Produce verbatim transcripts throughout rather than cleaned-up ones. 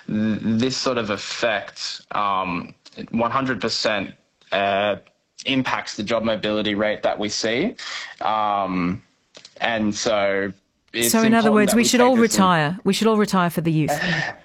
th- this sort of effect um, one hundred percent uh, impacts the job mobility rate that we see. Um, and so it's So in other important words, that we we should take all this in- retire. We should all retire for the youth.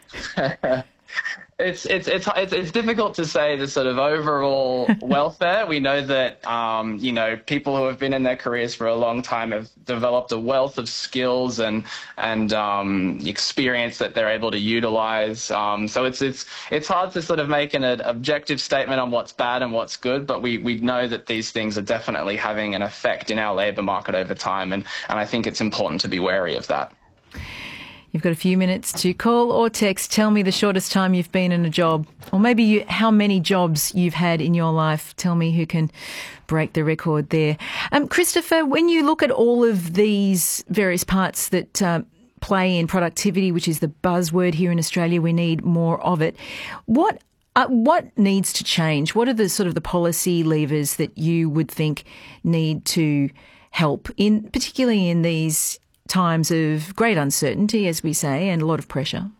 It's, it's it's it's it's difficult to say the sort of overall welfare. We know that um, you know, people who have been in their careers for a long time have developed a wealth of skills and and um, experience that they're able to utilize. Um, so it's it's it's hard to sort of make an, an objective statement on what's bad and what's good, but we we know that these things are definitely having an effect in our labour market over time, and and I think it's important to be wary of that. You've got a few minutes to call or text. Tell me the shortest time you've been in a job, or maybe you, how many jobs you've had in your life. Tell me who can break the record there. Um, Christopher, when you look at all of these various parts that uh, play in productivity, which is the buzzword here in Australia, we need more of it. What uh, what needs to change? What are the sort of the policy levers that you would think need to help in, particularly in these times of great uncertainty, as we say, and a lot of pressure?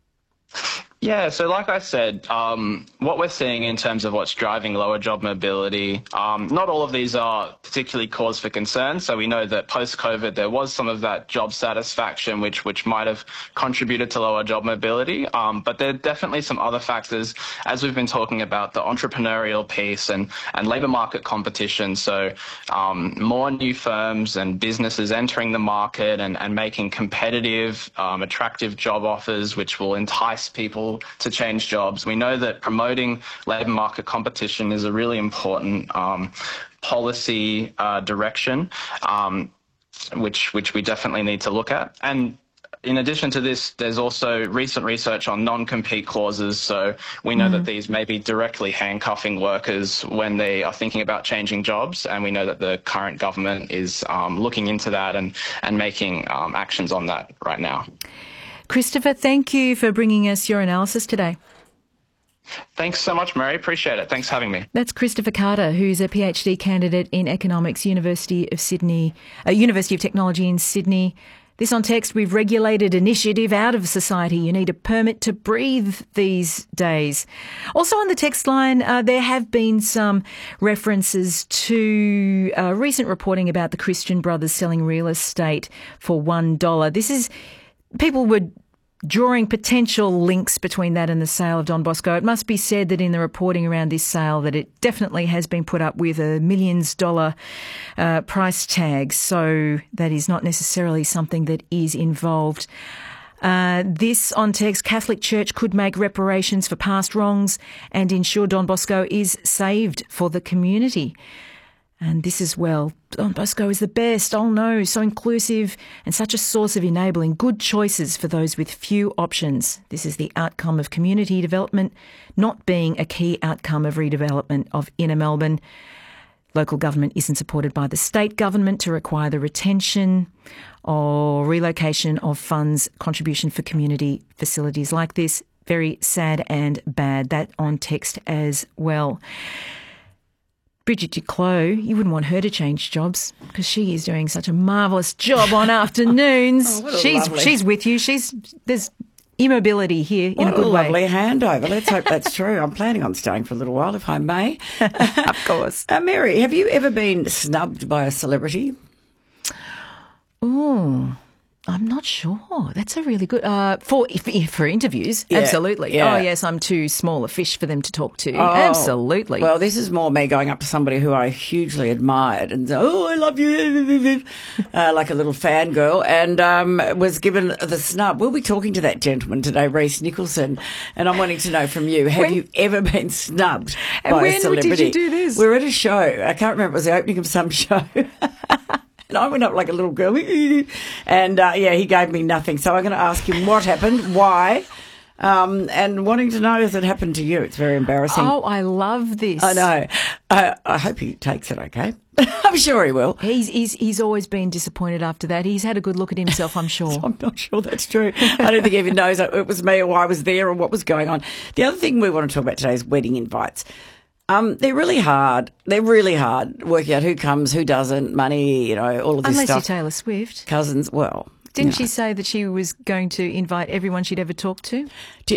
Yeah, so like I said, um, what we're seeing in terms of what's driving lower job mobility, um, not all of these are particularly cause for concern. So we know that post-COVID there was some of that job satisfaction which which might have contributed to lower job mobility. Um, but there are definitely some other factors, as we've been talking about, the entrepreneurial piece and, and labour market competition. So um, more new firms and businesses entering the market and, and making competitive, um, attractive job offers which will entice people to change jobs. We know that promoting labour market competition is a really important um, policy uh, direction, um, which which we definitely need to look at. And in addition to this, there's also recent research on non-compete clauses. So we know mm. that these may be directly handcuffing workers when they are thinking about changing jobs. And we know that the current government is um, looking into that and, and making um, actions on that right now. Christopher, thank you for bringing us your analysis today. Thanks so much, Mary. Appreciate it. Thanks for having me. That's Christopher Carter, who's a PhD candidate in economics, University of Sydney, uh, University of Technology in Sydney. This on text: we've regulated initiative out of society. You need a permit to breathe these days. Also on the text line, uh, there have been some references to uh, recent reporting about the Christian Brothers selling real estate for one dollar. This is... People were drawing potential links between that and the sale of Don Bosco. It must be said that in the reporting around this sale that it definitely has been put up with a millions dollar uh, price tag. So that is not necessarily something that is involved. Uh, this on text: Catholic Church could make reparations for past wrongs and ensure Don Bosco is saved for the community. And this as well, Don Bosco is the best, oh no, so inclusive and such a source of enabling good choices for those with few options. This is the outcome of community development, not being a key outcome of redevelopment of inner Melbourne. Local government isn't supported by the state government to require the retention or relocation of funds, contribution for community facilities like this. Very sad and bad. That on text as well. Bridget Duclos, you wouldn't want her to change jobs because she is doing such a marvellous job on afternoons. Oh, what a she's lovely... she's with you. She's there's immobility here in what a good a way. Lovely handover. Let's hope that's true. I'm planning on staying for a little while, if I may. Of course. Uh, Mary, have you ever been snubbed by a celebrity? Oh, I'm not sure. That's a really good uh, for for interviews. Yeah, absolutely. yeah. Oh yes, I'm too small a fish for them to talk to. Oh, Absolutely. Well, this is more me going up to somebody who I hugely admired and say, "Oh, I love you," uh, like a little fangirl, and um, was given the snub. We'll be talking to that gentleman today, Reece Nicholson, and I'm wanting to know from you: have when, you ever been snubbed and by when a celebrity? Did you do this? We were at a show. I can't remember. It was the opening of some show. And I went up like a little girl, and uh, yeah, he gave me nothing. So I'm going to ask him what happened, why, um, and wanting to know if it happened to you. It's very embarrassing. Oh, I love this. I know. Uh, I hope he takes it okay. I'm sure he will. He's, he's he's always been disappointed after that. He's had a good look at himself, I'm sure. I'm not sure that's true. I don't think he even knows it was me or I was there or what was going on. The other thing we want to talk about today is wedding invites. Um, they're really hard. They're really hard working out who comes, who doesn't, money, you know, all of this Unless stuff. Unless you're Taylor Swift. Cousins, well. Didn't you know. she say that she was going to invite everyone she'd ever talked to? Do